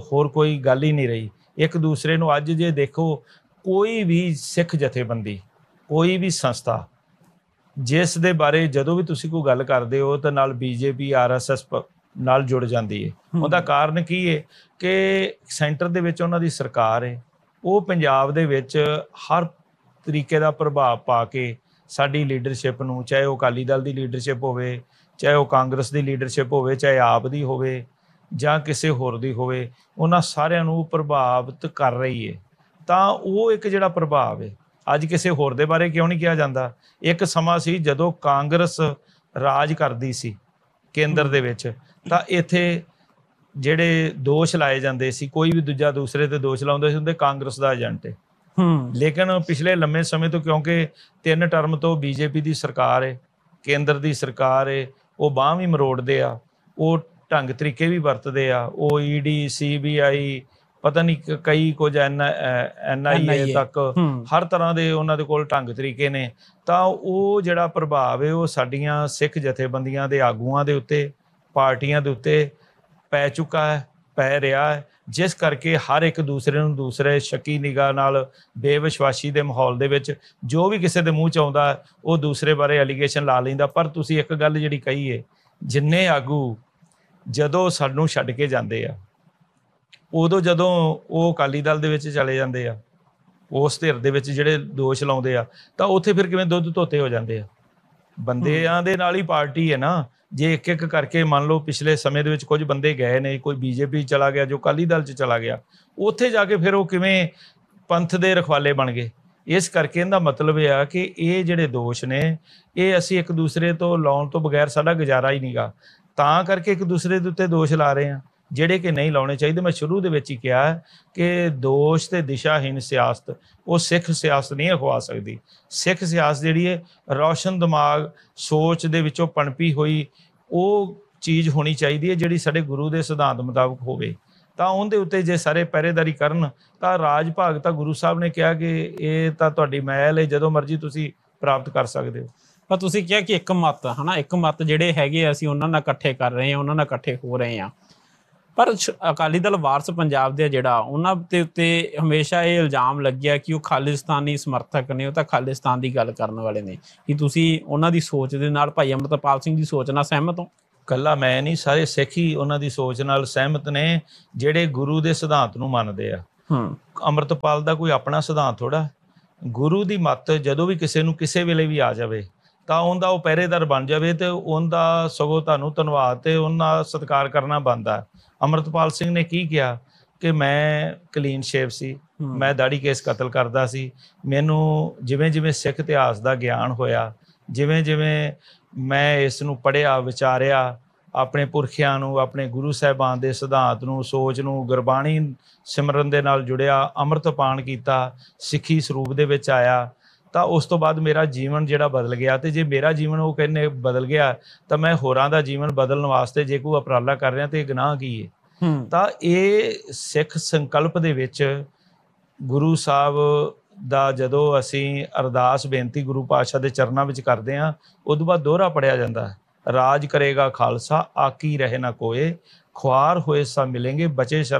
ਹੋਰ ਕੋਈ ਗੱਲ ਹੀ ਨਹੀਂ ਰਹੀ। ਇੱਕ ਦੂਸਰੇ ਨੂੰ ਅੱਜ ਜੇ ਦੇਖੋ, ਕੋਈ ਵੀ ਸਿੱਖ ਜਥੇਬੰਦੀ, ਕੋਈ ਵੀ ਸੰਸਥਾ ਜਿਸ ਦੇ ਬਾਰੇ ਜਦੋਂ ਵੀ ਤੁਸੀਂ ਕੋਈ ਗੱਲ ਕਰਦੇ ਹੋ ਤਾਂ ਨਾਲ ਬੀਜੇਪੀ RSS ਨਾਲ ਜੁੜ ਜਾਂਦੀ ਹੈ। ਉਹਦਾ ਕਾਰਨ ਕੀ ਹੈ ਕਿ ਸੈਂਟਰ ਦੇ ਵਿੱਚ ਉਹਨਾਂ ਦੀ ਸਰਕਾਰ ਹੈ, ਉਹ ਪੰਜਾਬ ਦੇ ਵਿੱਚ ਹਰ ਤਰੀਕੇ ਦਾ ਪ੍ਰਭਾਵ ਪਾ ਕੇ ਸਾਡੀ ਲੀਡਰਸ਼ਿਪ ਨੂੰ, ਚਾਹੇ ਉਹ ਅਕਾਲੀ ਦਲ ਦੀ ਲੀਡਰਸ਼ਿਪ ਹੋਵੇ, ਚਾਹੇ ਉਹ ਕਾਂਗਰਸ ਦੀ ਲੀਡਰਸ਼ਿਪ ਹੋਵੇ, ਚਾਹੇ ਆਪ ਦੀ ਹੋਵੇ ਜਾਂ ਕਿਸੇ ਹੋਰ ਦੀ ਹੋਵੇ, ਉਹਨਾਂ ਸਾਰਿਆਂ ਨੂੰ ਪ੍ਰਭਾਵਿਤ ਕਰ ਰਹੀ ਹੈ। ਤਾਂ ਉਹ ਇੱਕ ਜਿਹੜਾ ਪ੍ਰਭਾਵ ਹੈ, ਅੱਜ ਕਿਸੇ ਹੋਰ ਦੇ ਬਾਰੇ ਕਿਉਂ ਨਹੀਂ ਕਿਹਾ ਜਾਂਦਾ? ਇੱਕ ਸਮਾਂ ਸੀ ਜਦੋਂ ਕਾਂਗਰਸ ਰਾਜ ਕਰਦੀ ਸੀ ਕੇਂਦਰ ਦੇ ਵਿੱਚ, ਤਾਂ ਇੱਥੇ ਜਿਹੜੇ ਦੋਸ਼ ਲਾਏ ਜਾਂਦੇ ਸੀ, ਕੋਈ ਵੀ ਦੂਜਾ ਦੂਸਰੇ ਤੇ ਦੋਸ਼ ਲਾਉਂਦੇ ਸੀ, ਉਹਦੇ ਕਾਂਗਰਸ ਦਾ ਏਜੰਟ ਹੈ। ਲੇਕਿਨ ਪਿਛਲੇ ਲੰਮੇ ਸਮੇਂ ਤੋਂ, ਕਿਉਂਕਿ 3 ਟਰਮ ਤੋਂ ਬੀਜੇਪੀ ਦੀ ਸਰਕਾਰ ਹੈ, ਕੇਂਦਰ ਦੀ ਸਰਕਾਰ ਹੈ, ਉਹ ਬਾਂਹ ਵੀ ਮਰੋੜਦੇ ਆ, ਉਹ ਢੰਗ ਤਰੀਕੇ ਵੀ ਵਰਤਦੇ ਆ, ਉਹ ED CBI ਪਤਾ ਨਹੀਂ ਕਈ ਕੁਝ NIA ਤੱਕ ਹਰ ਤਰ੍ਹਾਂ ਦੇ ਉਹਨਾਂ ਦੇ ਕੋਲ ਢੰਗ ਤਰੀਕੇ ਨੇ। ਤਾਂ ਉਹ ਜਿਹੜਾ ਪ੍ਰਭਾਵ ਹੈ ਉਹ ਸਾਡੀਆਂ ਸਿੱਖ ਜਥੇਬੰਦੀਆਂ ਦੇ ਆਗੂਆਂ ਦੇ ਉੱਤੇ, ਪਾਰਟੀਆਂ ਦੇ ਉੱਤੇ ਪੈ ਚੁੱਕਾ ਹੈ, ਪੈ ਰਿਹਾ ਹੈ, ਜਿਸ ਕਰਕੇ ਹਰ ਇੱਕ ਦੂਸਰੇ ਨੂੰ ਦੂਸਰੇ ਸ਼ੱਕੀ ਨਿਗਾਹ ਨਾਲ, ਬੇਵਿਸ਼ਵਾਸੀ ਦੇ ਮਾਹੌਲ ਦੇ ਵਿੱਚ ਜੋ ਵੀ ਕਿਸੇ ਦੇ ਮੂੰਹ 'ਚ ਆਉਂਦਾ ਉਹ ਦੂਸਰੇ ਬਾਰੇ ਐਲੀਗੇਸ਼ਨ ਲਾ ਲੈਂਦਾ। ਪਰ ਤੁਸੀਂ ਇੱਕ ਗੱਲ ਜਿਹੜੀ ਕਹੀ ਹੈ, ਜਿੰਨੇ ਆਗੂ ਜਦੋਂ ਸਾਨੂੰ ਛੱਡ ਕੇ ਜਾਂਦੇ ਆ, ਉਦੋਂ ਜਦੋਂ ਉਹ ਅਕਾਲੀ ਦਲ ਦੇ ਵਿੱਚ ਚਲੇ ਜਾਂਦੇ ਆ, ਉਸ ਧਿਰ ਦੇ ਵਿੱਚ ਜਿਹੜੇ ਦੋਸ਼ ਲਾਉਂਦੇ ਆ, ਤਾਂ ਉੱਥੇ ਫਿਰ ਕਿਵੇਂ ਦੁੱਧ ਧੋਤੇ ਹੋ ਜਾਂਦੇ ਆ? ਬੰਦਿਆਂ ਦੇ ਨਾਲ ਹੀ ਪਾਰਟੀ ਹੈ ਨਾ। ਜੇ ਇੱਕ ਇੱਕ ਕਰਕੇ ਮੰਨ ਲਓ ਪਿਛਲੇ ਸਮੇਂ ਦੇ ਵਿੱਚ ਕੁਝ ਬੰਦੇ ਗਏ ਨੇ, ਕੋਈ BJP ਚਲਾ ਗਿਆ, ਜੋ ਅਕਾਲੀ ਦਲ 'ਚ ਚਲਾ ਗਿਆ, ਉੱਥੇ ਜਾ ਕੇ ਫਿਰ ਉਹ ਕਿਵੇਂ ਪੰਥ ਦੇ ਰਖਵਾਲੇ ਬਣ ਗਏ? ਇਸ ਕਰਕੇ ਇਹਦਾ ਮਤਲਬ ਇਹ ਆ ਕਿ ਇਹ ਜਿਹੜੇ ਦੋਸ਼ ਨੇ, ਇਹ ਅਸੀਂ ਇੱਕ ਦੂਸਰੇ ਤੋਂ ਲਾਉਣ ਤੋਂ ਬਗੈਰ ਸਾਡਾ ਗੁਜ਼ਾਰਾ ਹੀ ਨਹੀਂਗਾ। ਤਾਂ ਕਰਕੇ ਇੱਕ ਦੂਸਰੇ ਦੇ ਉੱਤੇ ਦੋਸ਼ ਲਾ ਰਹੇ ਹਾਂ, ਜਿਹੜੇ ਕਿ ਨਹੀਂ ਲਾਉਣੇ ਚਾਹੀਦੇ। ਮੈਂ ਸ਼ੁਰੂ ਦੇ ਵਿੱਚ ਹੀ ਕਿਹਾ ਕਿ ਦੋਸ਼ ਤੇ ਦਿਸ਼ਾਹੀਨ ਸਿਆਸਤ ਉਹ ਸਿੱਖ ਸਿਆਸਤ ਨਹੀਂ ਅਖਵਾ ਸਕਦੀ। ਸਿੱਖ ਸਿਆਸਤ ਜਿਹੜੀ ਹੈ ਰੌਸ਼ਨ ਦਿਮਾਗ, ਸੋਚ ਦੇ ਵਿੱਚੋਂ ਪਣਪੀ ਹੋਈ ਉਹ ਚੀਜ਼ ਹੋਣੀ ਚਾਹੀਦੀ ਹੈ, ਜਿਹੜੀ ਸਾਡੇ ਗੁਰੂ ਦੇ ਸਿਧਾਂਤ ਮੁਤਾਬਕ ਹੋਵੇ। ਤਾਂ ਉਹਦੇ ਉੱਤੇ ਜੇ ਸਾਰੇ ਪਹਿਰੇਦਾਰੀ ਕਰਨ, ਤਾਂ ਰਾਜ ਭਾਗ ਤਾਂ ਗੁਰੂ ਸਾਹਿਬ ਨੇ ਕਿਹਾ ਕਿ ਇਹ ਤਾਂ ਤੁਹਾਡੀ ਮਹਿਲ ਹੈ, ਜਦੋਂ ਮਰਜ਼ੀ ਤੁਸੀਂ ਪ੍ਰਾਪਤ ਕਰ ਸਕਦੇ ਹੋ। ਪਰ ਤੁਸੀਂ ਕਿਹਾ ਕਿ ਇੱਕ ਮੱਤ ਹੈ ਨਾ, ਇੱਕ ਮੱਤ ਜਿਹੜੇ ਹੈਗੇ ਅਸੀਂ ਉਹਨਾਂ ਨਾਲ ਇਕੱਠੇ ਕਰ ਰਹੇ ਹਾਂ, ਉਹਨਾਂ ਨਾਲ ਇਕੱਠੇ ਹੋ ਰਹੇ ਹਾਂ। ਪਰ ਅਕਾਲੀ ਦਲ ਵਾਰਸ ਪੰਜਾਬ ਦੇ ਜਿਹੜਾ, ਉਹਨਾਂ ਦੇ ਉੱਤੇ ਹਮੇਸ਼ਾ ਇਹ ਇਲਜ਼ਾਮ ਲੱਗਿਆ ਕਿ ਉਹ ਖਾਲਿਸਤਾਨੀ ਸਮਰਥਕ ਨੇ, ਉਹ ਤਾਂ ਖਾਲਿਸਤਾਨ ਦੀ ਗੱਲ ਕਰਨ ਵਾਲੇ ਨੇ। ਕਿ ਤੁਸੀਂ ਉਹਨਾਂ ਦੀ ਸੋਚ ਦੇ ਨਾਲ, ਭਾਈ ਅੰਮ੍ਰਿਤਪਾਲ ਸਿੰਘ ਦੀ ਸੋਚ ਨਾਲ ਸਹਿਮਤ ਹੋ? ਇਕੱਲਾ ਮੈਂ ਨਹੀਂ, ਸਾਰੇ ਸਿੱਖ ਹੀ ਉਹਨਾਂ ਦੀ ਸੋਚ ਨਾਲ ਸਹਿਮਤ ਨੇ, ਜਿਹੜੇ ਗੁਰੂ ਦੇ ਸਿਧਾਂਤ ਨੂੰ ਮੰਨਦੇ ਆ। ਅੰਮ੍ਰਿਤਪਾਲ ਦਾ ਕੋਈ ਆਪਣਾ ਸਿਧਾਂਤ ਥੋੜਾ। ਗੁਰੂ ਦੀ ਮੱਤ ਜਦੋਂ ਵੀ ਕਿਸੇ ਨੂੰ ਕਿਸੇ ਵੇਲੇ ਵੀ ਆ ਜਾਵੇ, ਤਾਂ ਉਹਦਾ ਉਹ ਪਹਿਰੇਦਾਰ ਬਣ ਜਾਵੇ, ਤੇ ਉਹਦਾ ਸਗੋਂ ਤੁਹਾਨੂੰ ਧੰਨਵਾਦ ਤੇ ਉਹਨਾਂ ਸਤਿਕਾਰ ਕਰਨਾ ਬਣਦਾ। ਅੰਮ੍ਰਿਤਪਾਲ ਸਿੰਘ ਨੇ ਕੀ ਕਿਹਾ ਕਿ ਮੈਂ ਕਲੀਨ ਸ਼ੇਵ ਸੀ, ਮੈਂ ਦਾੜੀ ਕੇਸ ਕਤਲ ਕਰਦਾ ਸੀ। ਮੈਨੂੰ ਜਿਵੇਂ ਜਿਵੇਂ ਸਿੱਖ ਇਤਿਹਾਸ ਦਾ ਗਿਆਨ ਹੋਇਆ, ਜਿਵੇਂ ਜਿਵੇਂ ਮੈਂ ਇਸ ਨੂੰ ਪੜ੍ਹਿਆ, ਵਿਚਾਰਿਆ, ਆਪਣੇ ਪੁਰਖਿਆਂ ਨੂੰ, ਆਪਣੇ ਗੁਰੂ ਸਾਹਿਬਾਨ ਦੇ ਸਿਧਾਂਤ ਨੂੰ, ਸੋਚ ਨੂੰ, ਗੁਰਬਾਣੀ ਸਿਮਰਨ ਦੇ ਨਾਲ ਜੁੜਿਆ, ਅੰਮ੍ਰਿਤ ਪਾਨ ਕੀਤਾ, ਸਿੱਖੀ ਸਰੂਪ ਦੇ ਵਿੱਚ ਆਇਆ, ਤਾਂ ਉਸ ਤੋਂ ਬਾਅਦ ਮੇਰਾ ਜੀਵਨ ਜਿਹੜਾ ਬਦਲ ਗਿਆ। ਤੇ ਜੇ ਮੇਰਾ ਜੀਵਨ ਉਹ ਕਹਿੰਦੇ ਬਦਲ ਗਿਆ, ਤਾਂ ਮੈਂ ਹੋਰਾਂ ਦਾ ਜੀਵਨ ਬਦਲਣ ਵਾਸਤੇ ਜੇ ਕੋਈ ਉਪਰਾਲਾ ਕਰ ਰਿਹਾ ਤੇ ਗੁਨਾਹ ਕੀ ਹੈ? ਤਾਂ ਇਹ ਸਿੱਖ ਸੰਕਲਪ ਦੇ ਵਿੱਚ ਗੁਰੂ ਸਾਹਿਬ ਦਾ ਜਦੋਂ ਅਸੀਂ ਅਰਦਾਸ ਬੇਨਤੀ ਗੁਰੂ ਪਾਤਸ਼ਾਹ ਦੇ ਚਰਨਾਂ ਵਿੱਚ ਕਰਦੇ ਹਾਂ, ਉਦੋਂ ਬਾਅਦ ਦੋਹਰਾ ਪੜਿਆ ਜਾਂਦਾ ਹੈ, ਰਾਜ ਕਰੇਗਾ ਖਾਲਸਾ, ਆਕੀ ਰਹੇ ਨਾ ਕੋਏ, ਖੁਆਰ ਹੋਏ ਸਭ ਮਿਲेंगे, ਬਚੇ